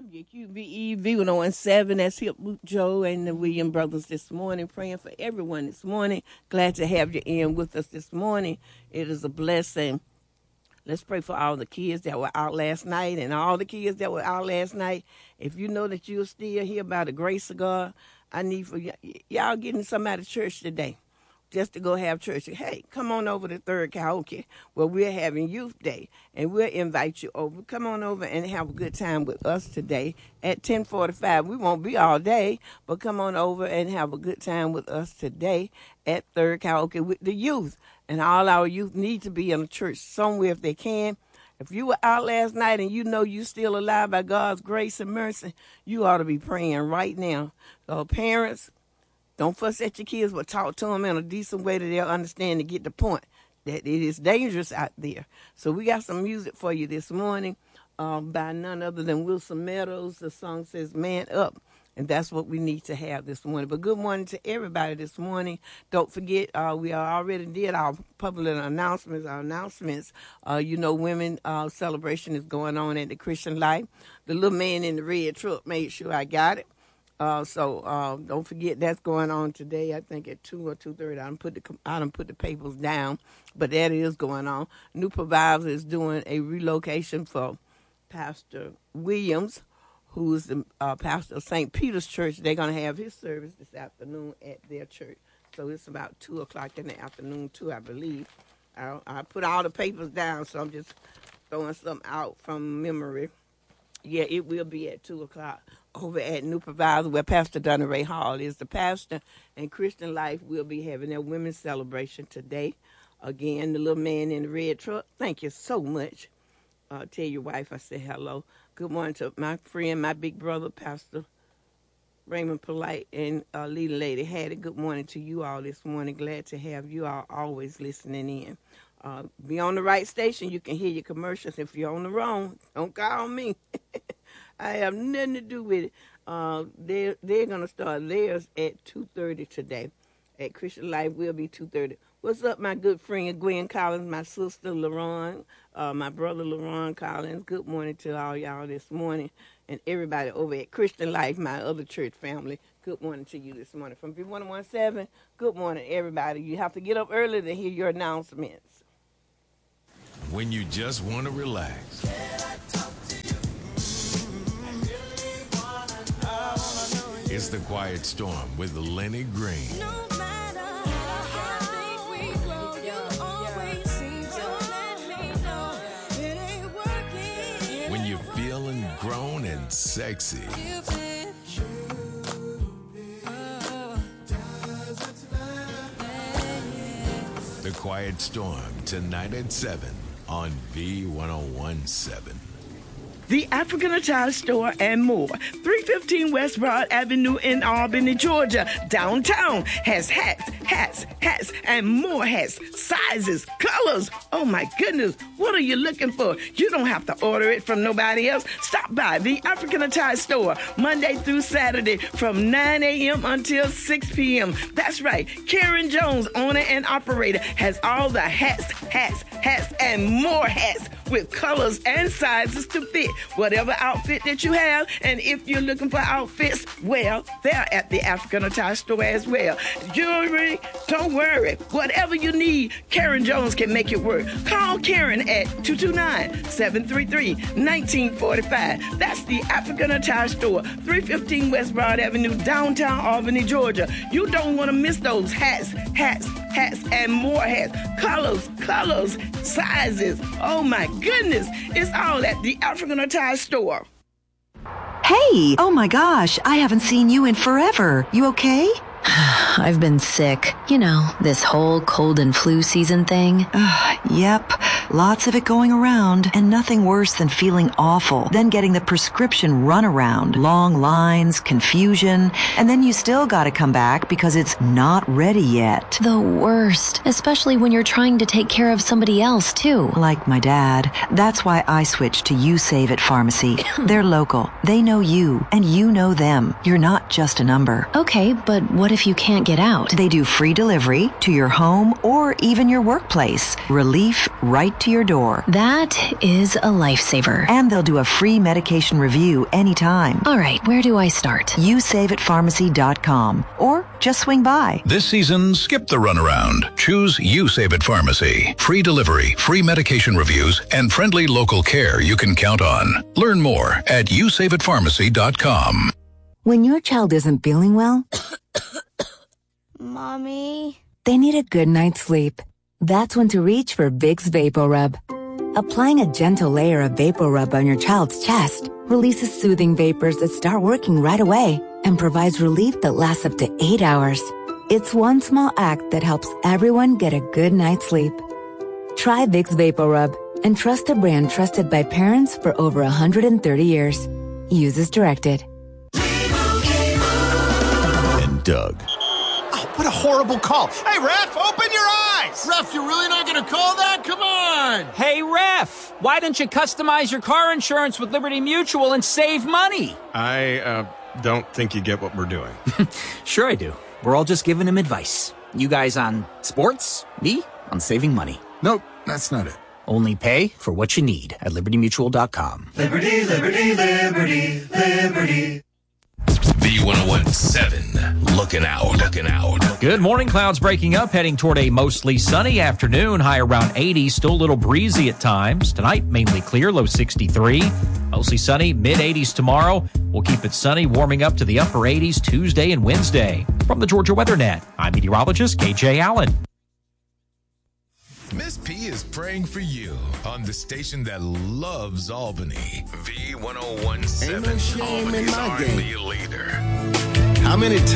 WQVE V1017, that's Hip Boot Joe and the William Brothers this morning, praying for everyone this morning. Glad to have you in with us this morning. It is a blessing. Let's pray for all the kids that were out last night and all the kids that were out last night. If you know that you're still here by the grace of God, I need for y'all getting some out of church today. Just to go have church. Hey, come on over to Third Karaoke where we're having Youth Day, and we'll invite you over. Come on over and have a good time with us today at 10:45. We won't be all day, but come on over and have a good time with us today at Third Karaoke with the youth. And all our youth need to be in a church somewhere if they can. If you were out last night and you know you're still alive by God's grace and mercy, you ought to be praying right now. So parents, don't fuss at your kids, but talk to them in a decent way that they'll understand and get the point that it is dangerous out there. So we got some music for you this morning by none other than Wilson Meadows. The song says, Man Up, and that's what we need to have this morning. But good morning to everybody this morning. Don't forget, we already did our public announcements. Women celebration is going on at the Christian Life. The little man in the red truck made sure I got it. So don't forget that's going on today. I think at 2 or 2:30. I done put the papers down, but that is going on. New Provider is doing a relocation for Pastor Williams, who's the pastor of St. Peter's Church. They're going to have his service this afternoon at their church. So it's about 2 o'clock in the afternoon, too, I believe. I put all the papers down, so I'm just throwing something out from memory. Yeah, it will be at 2 o'clock over at New Provider, where Pastor Donna Ray Hall is the pastor, and Christian Life will be having their women's celebration today. Again, the little man in the red truck, thank you so much. Tell your wife I said hello. Good morning to my friend, my big brother, Pastor Raymond Polite, and leading lady Hattie. Good morning to you all this morning. Glad to have you all always listening in. Be on the right station. You can hear your commercials. If you're on the wrong, don't call me. I have nothing to do with it. They're going to start theirs at 2:30 today. At Christian Life will be 2:30. What's up, my good friend Gwen Collins, my sister LaRon, my brother LaRon Collins. Good morning to all y'all this morning, and everybody over at Christian Life, my other church family. Good morning to you this morning. From V1017, good morning, everybody. You have to get up early to hear your announcements. When you just want to relax. It's The Quiet Storm with Lenny Green. No matter how big we grow, you always seem to let me know it ain't working. When you're feeling grown and sexy. The Quiet Storm, tonight at 7 on V1017. The African Attire Store and more. 315 West Broad Avenue in Albany, Georgia. Downtown has hats, and more hats, sizes, colors. Oh my goodness, what are you looking for? You don't have to order it from nobody else. Stop by the African Attire Store Monday through Saturday from 9 a.m. until 6 p.m. That's right, Karen Jones, owner and operator, has all the hats, and more hats with colors and sizes to fit whatever outfit that you have. And if you're looking for outfits, well, they're at the African Attire Store as well. Jewelry, don't worry. Whatever you need, Karen Jones can make it work. Call Karen at 229-733-1945. That's the African Attire Store, 315 West Broad Avenue, downtown Albany, Georgia. You don't want to miss those hats, and more hats. Colors, sizes. Oh my goodness. It's all at the African Attire Store. Hey! Oh my gosh, I haven't seen you in forever. You okay? I've been sick. You know, this whole cold and flu season thing. Yep. Lots of it going around, and nothing worse than feeling awful, then getting the prescription runaround, long lines, confusion, and then you still gotta come back because it's not ready yet. The worst, especially when you're trying to take care of somebody else, too. Like my dad. That's why I switched to YouSave It Pharmacy. They're local. They know you, and you know them. You're not just a number. Okay, but what if you can't get out? They do free delivery to your home or even your workplace. Relief right to your door. That is a lifesaver. And they'll do a free medication review anytime. All right, where do I start? USaveItPharmacy.com or just swing by. This season, skip the runaround. Choose You Save It Pharmacy. Free delivery, free medication reviews, and friendly local care you can count on. Learn more at USaveItPharmacy.com. When your child isn't feeling well, Mommy. they need a good night's sleep. That's when to reach for Vicks VapoRub. Applying a gentle layer of VapoRub on your child's chest releases soothing vapors that start working right away and provides relief that lasts up to 8 hours. It's one small act that helps everyone get a good night's sleep. Try Vicks VapoRub and trust a brand trusted by parents for over 130 years. Use as directed. And Doug. Oh, what a horrible call. Hey, ref, open your eyes. Ref, you're really not going to call that? Come on. Hey, ref, why don't you customize your car insurance with Liberty Mutual and save money? I don't think you get what we're doing. Sure I do. We're all just giving him advice. You guys on sports, me on saving money. Nope, that's not it. Only pay for what you need at libertymutual.com. Liberty, liberty, liberty, liberty. V1017, looking out. Good morning. Clouds breaking up, heading toward a mostly sunny afternoon. High around 80, still a little breezy at times. Tonight, mainly clear, low 63. Mostly sunny, mid-80s tomorrow. We'll keep it sunny, warming up to the upper 80s Tuesday and Wednesday. From the Georgia Weather Net, I'm meteorologist KJ Allen. Miss P is praying for you on the station that loves Albany. V1017, Ain't no shame in Albany's my R&B game. leader. How many